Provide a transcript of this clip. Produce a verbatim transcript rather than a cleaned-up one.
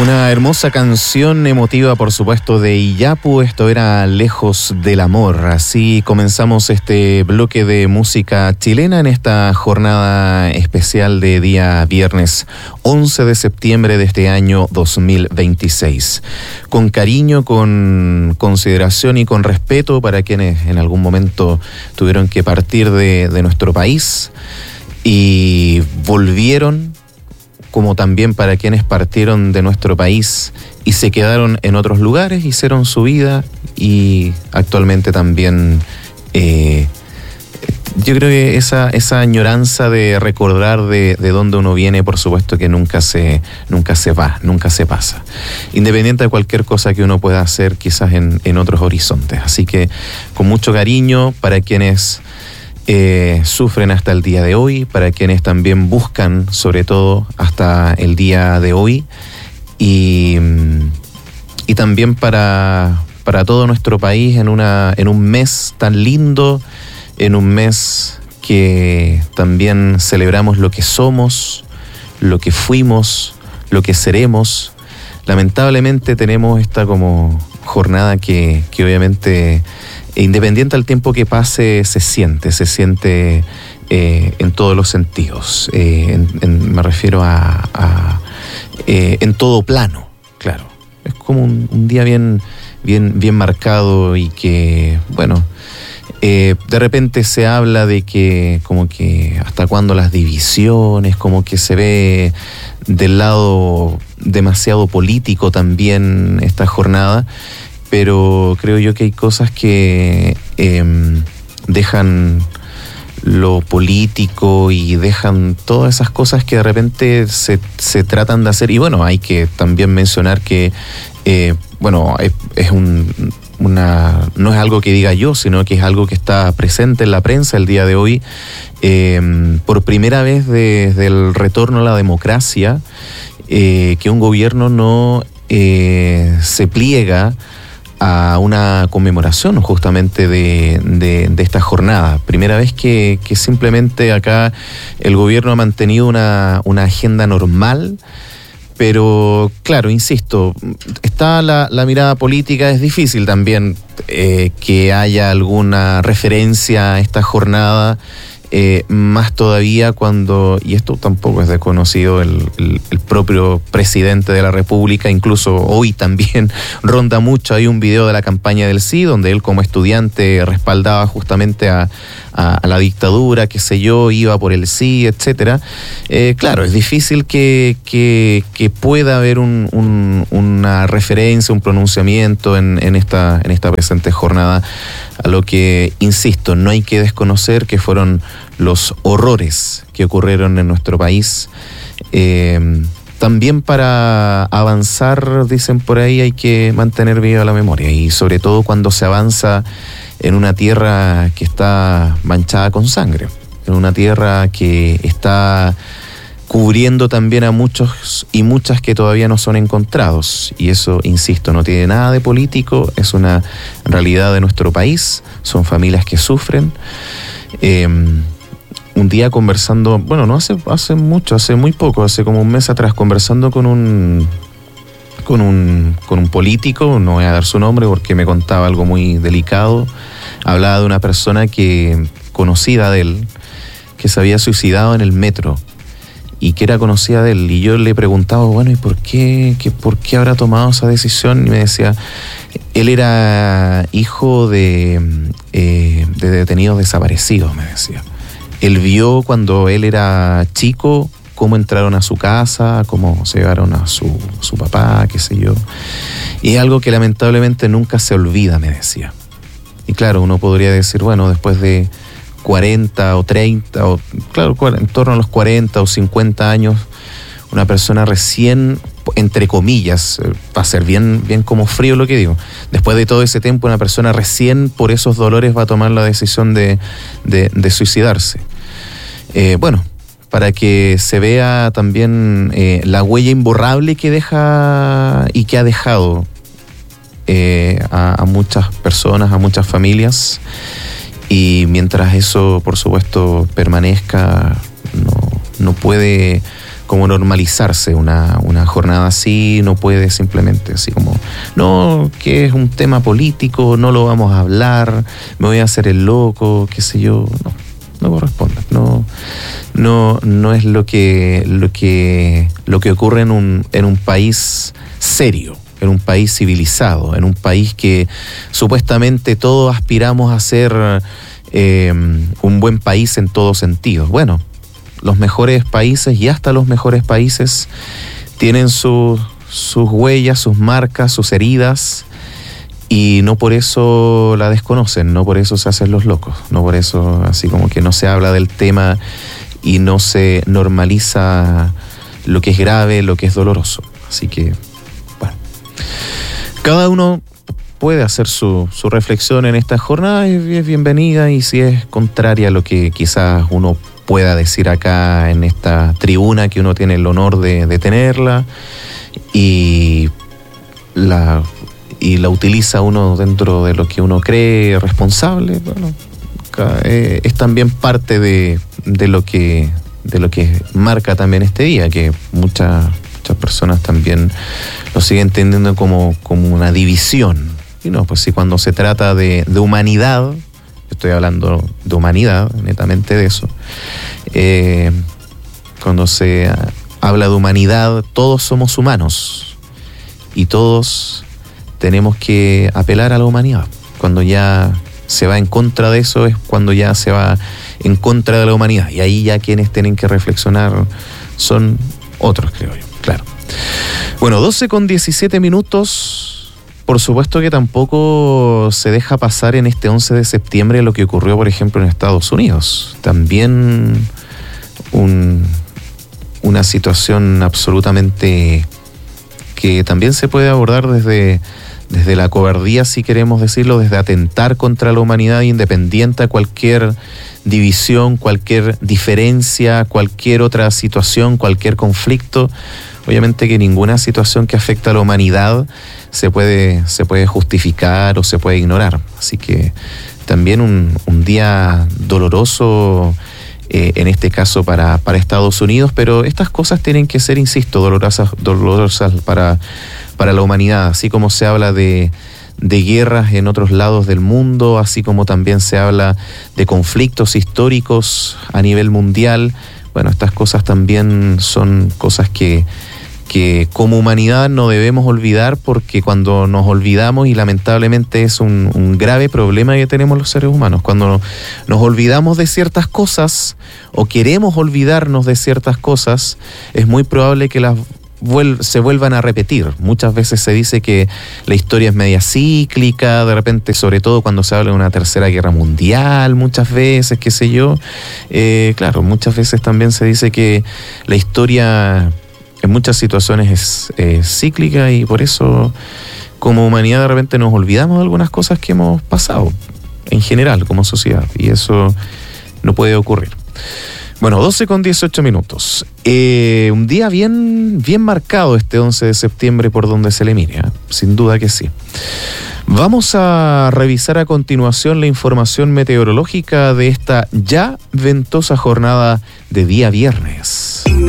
Una hermosa canción emotiva, por supuesto, de Iyapu. Esto era Lejos del Amor. Así comenzamos este bloque de música chilena en esta jornada especial de día viernes once de septiembre de este año dos mil veintiséis. Con cariño, con consideración y con respeto para quienes en algún momento tuvieron que partir de, de nuestro país y volvieron, como también para quienes partieron de nuestro país y se quedaron en otros lugares, hicieron su vida y actualmente también eh, yo creo que esa, esa añoranza de recordar de, de dónde uno viene, por supuesto que nunca se, nunca se va, nunca se pasa, independiente de cualquier cosa que uno pueda hacer quizás en, en otros horizontes. Así que con mucho cariño para quienes Eh, sufren hasta el día de hoy, para quienes también buscan, sobre todo, hasta el día de hoy, y, y también para, para todo nuestro país en, una, en un mes tan lindo, en un mes que también celebramos lo que somos, lo que fuimos, lo que seremos. Lamentablemente tenemos esta como jornada que, que obviamente, independiente del tiempo que pase, se siente, se siente eh, en todos los sentidos. Eh, en, en, me refiero a, a eh, en todo plano, claro. Es como un, un día bien, bien, bien marcado y que, bueno, eh, de repente se habla de que como que hasta cuándo las divisiones, como que se ve del lado demasiado político también esta jornada. Pero creo yo que hay cosas que eh, dejan lo político y dejan todas esas cosas que de repente se, se tratan de hacer. Y bueno, hay que también mencionar que, eh, bueno, es, es un, una, no es algo que diga yo, sino que es algo que está presente en la prensa el día de hoy. Eh, por primera vez desde el retorno a la democracia, eh, que un gobierno no eh, se pliega a una conmemoración justamente de, de, de esta jornada. Primera vez que, que simplemente acá el gobierno ha mantenido una, una agenda normal, pero claro, insisto, está la, la mirada política, es difícil también eh, que haya alguna referencia a esta jornada. Eh, más todavía cuando, y esto tampoco es desconocido, el, el, el propio presidente de la República, incluso hoy también ronda mucho, hay un video de la campaña del sí, donde él como estudiante respaldaba justamente a, a, a la dictadura, qué sé yo, iba por el sí, etcétera. Eh, claro, es difícil que, que, que pueda haber un, un, una referencia, un pronunciamiento en, en, esta, en esta presente jornada, a lo que, insisto, no hay que desconocer que fueron los horrores que ocurrieron en nuestro país. Eh, también para avanzar, dicen por ahí, hay que mantener viva la memoria, y sobre todo cuando se avanza en una tierra que está manchada con sangre, en una tierra que está cubriendo también a muchos y muchas que todavía no son encontrados. Y eso, insisto, no tiene nada de político, es una realidad de nuestro país, son familias que sufren. Eh, un día conversando, bueno, no hace, hace mucho, hace muy poco, hace como un mes atrás, conversando con un, con un, con un político, no voy a dar su nombre porque me contaba algo muy delicado. Hablaba de una persona que, conocida de él, que se había suicidado en el metro y que era conocida de él, y yo le preguntaba, bueno, ¿y por qué, qué, por qué habrá tomado esa decisión? Y me decía, él era hijo de, eh, de detenidos desaparecidos, me decía. Él vio cuando él era chico cómo entraron a su casa, cómo se llevaron a su, su papá, qué sé yo, y es algo que lamentablemente nunca se olvida, me decía. Y claro, uno podría decir, bueno, después de cuarenta o treinta, o claro, en torno a los cuarenta o cincuenta años, una persona recién, entre comillas, va a ser bien, bien como frío lo que digo, después de todo ese tiempo, una persona recién por esos dolores va a tomar la decisión de, de, de suicidarse. Eh, bueno, para que se vea también eh, la huella imborrable que deja y que ha dejado eh, a, a muchas personas, a muchas familias. Y mientras eso, por supuesto, permanezca, no, no puede como normalizarse una, una jornada así. No puede simplemente así como, no, que es un tema político, no lo vamos a hablar, me voy a hacer el loco, qué sé yo. No, no corresponde. No, no, no es lo que, lo que, lo que ocurre en un, en un país serio, en un país civilizado, en un país que supuestamente todos aspiramos a ser eh, un buen país en todos sentidos. Bueno, los mejores países y hasta los mejores países tienen su, sus huellas, sus marcas, sus heridas, y no por eso la desconocen, no por eso se hacen los locos, no por eso así como que no se habla del tema y no se normaliza lo que es grave, lo que es doloroso. Así que, bueno, cada uno puede hacer su, su reflexión en esta jornada y es bienvenida, y si es contraria a lo que quizás uno pueda decir acá en esta tribuna que uno tiene el honor de, de tenerla y la, y la utiliza uno dentro de lo que uno cree responsable, bueno, eh, es también parte de, de lo que de lo que marca también este día, que muchas muchas personas también lo siguen entendiendo como, como una división. Y no, pues sí, cuando se trata de, de humanidad, estoy hablando de humanidad, netamente de eso, eh, cuando se habla de humanidad, todos somos humanos y todos tenemos que apelar a la humanidad. Cuando ya se va en contra de eso es cuando ya se va en contra de la humanidad, y ahí ya quienes tienen que reflexionar son otros, creo yo, claro. Bueno, doce con diecisiete minutos. Por supuesto que tampoco se deja pasar en este once de septiembre lo que ocurrió, por ejemplo, en Estados Unidos. También un, una situación absolutamente que también se puede abordar desde, desde la cobardía, si queremos decirlo, desde atentar contra la humanidad, independiente a cualquier división, cualquier diferencia, cualquier otra situación, cualquier conflicto. Obviamente que ninguna situación que afecta a la humanidad se puede, se puede justificar o se puede ignorar. Así que también un, un día doloroso, eh, en este caso para, para Estados Unidos, pero estas cosas tienen que ser, insisto, dolorosas, dolorosas para, para la humanidad. Así como se habla de, de guerras en otros lados del mundo, así como también se habla de conflictos históricos a nivel mundial. Bueno, estas cosas también son cosas que que como humanidad no debemos olvidar, porque cuando nos olvidamos, y lamentablemente es un, un grave problema que tenemos los seres humanos, cuando nos olvidamos de ciertas cosas o queremos olvidarnos de ciertas cosas, es muy probable que las vuel- se vuelvan a repetir. Muchas veces se dice que la historia es media cíclica, de repente, sobre todo cuando se habla de una tercera guerra mundial, muchas veces, qué sé yo. Eh, claro, muchas veces también se dice que la historia en muchas situaciones es eh, cíclica, y por eso como humanidad de repente nos olvidamos de algunas cosas que hemos pasado en general como sociedad, y eso no puede ocurrir. Bueno, doce con dieciocho minutos. Eh, un día bien, bien marcado este once de septiembre por donde se le mire, ¿eh? Sin duda que sí. Vamos a revisar a continuación la información meteorológica de esta ya ventosa jornada de día viernes.